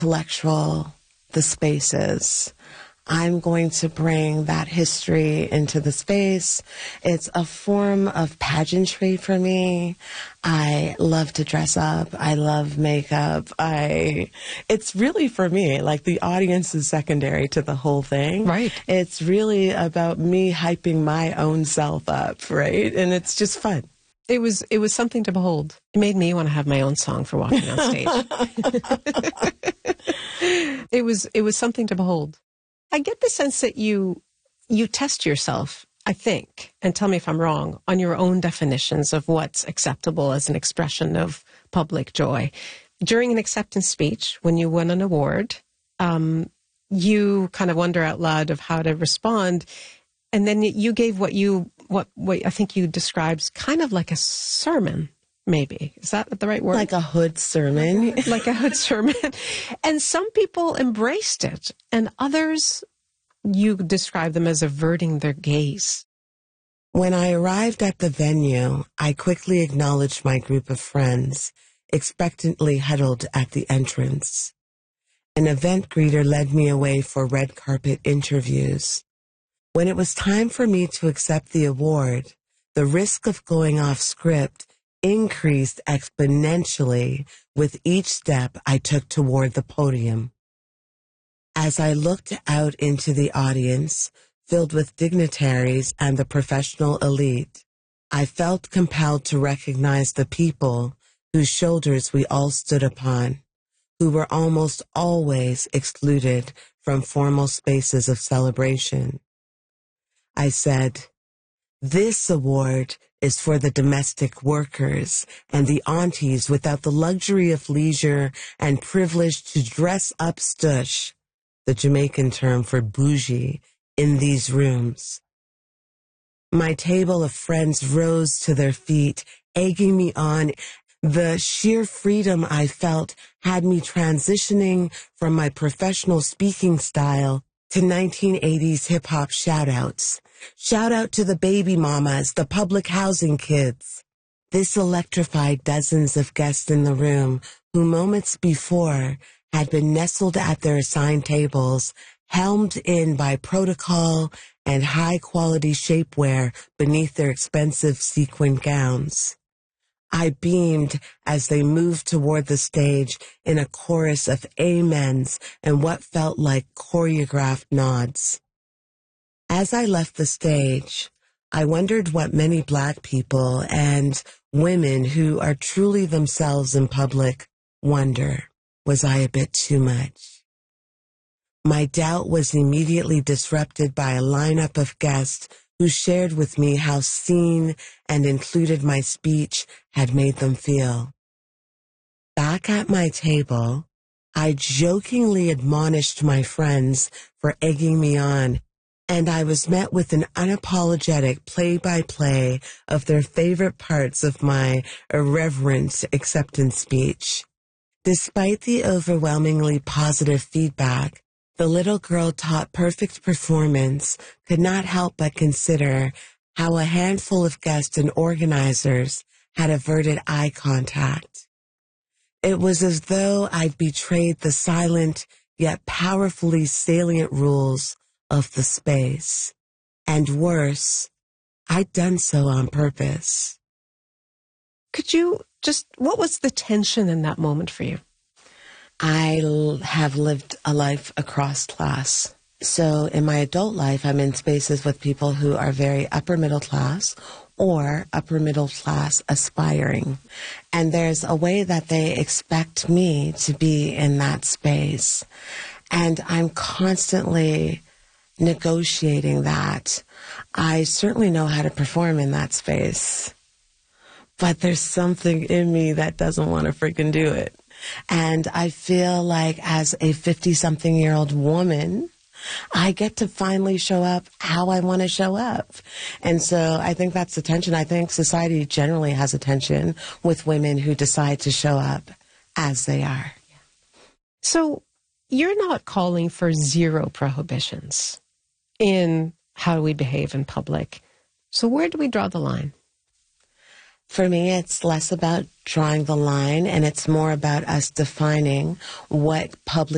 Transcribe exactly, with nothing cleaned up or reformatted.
intellectual the space is. I'm going to bring that history into the space. It's a form of pageantry for me. I love to dress up. I love makeup. I, it's really for me, like the audience is secondary to the whole thing. Right. It's really about me hyping my own self up, right? And it's just fun. It was it was something to behold. It made me want to have my own song for walking on stage. It was it was something to behold. I get the sense that you you test yourself, I think, and tell me if I'm wrong, on your own definitions of what's acceptable as an expression of public joy. During an acceptance speech, when you won an award, um, you kind of wonder out loud of how to respond, and then you gave what you what what I think you described kind of like a sermon. Maybe. Is that the right word? Like a hood sermon. Like a hood sermon. And some people embraced it, and others, you describe them as averting their gaze. When I arrived at the venue, I quickly acknowledged my group of friends, expectantly huddled at the entrance. An event greeter led me away for red carpet interviews. When it was time for me to accept the award, the risk of going off script increased exponentially with each step I took toward the podium. As I looked out into the audience, filled with dignitaries and the professional elite, I felt compelled to recognize the people whose shoulders we all stood upon, who were almost always excluded from formal spaces of celebration. I said, "This award is for the domestic workers and the aunties without the luxury of leisure and privilege to dress up stush," the Jamaican term for bougie, in these rooms. My table of friends rose to their feet, egging me on. The sheer freedom I felt had me transitioning from my professional speaking style to nineteen eighties hip-hop shout-outs. Shout out to the baby mamas, the public housing kids. This electrified dozens of guests in the room who moments before had been nestled at their assigned tables, helmed in by protocol and high-quality shapewear beneath their expensive sequin gowns. I beamed as they moved toward the stage in a chorus of amens and what felt like choreographed nods. As I left the stage, I wondered what many Black people and women who are truly themselves in public wonder. Was I a bit too much? My doubt was immediately disrupted by a lineup of guests who shared with me how seen and included my speech had made them feel. Back at my table, I jokingly admonished my friends for egging me on, and I was met with an unapologetic play-by-play of their favorite parts of my irreverent acceptance speech. Despite the overwhelmingly positive feedback, the little girl taught perfect performance could not help but consider how a handful of guests and organizers had averted eye contact. It was as though I'd betrayed the silent yet powerfully salient rules of the space. And worse, I'd done so on purpose. Could you just, what was the tension in that moment for you? I l- have lived a life across class. So in my adult life, I'm in spaces with people who are very upper middle class or upper middle class aspiring. And there's a way that they expect me to be in that space. And I'm constantly negotiating that. I certainly know how to perform in that space, but there's something in me that doesn't want to freaking do it. And I feel like as a fifty-something-year-old woman, I get to finally show up how I want to show up. And so I think that's the tension. I think society generally has a tension with women who decide to show up as they are. So you're not calling for zero prohibitions in how we behave in public. So where do we draw the line? For me, it's less about drawing the line, and it's more about us defining what public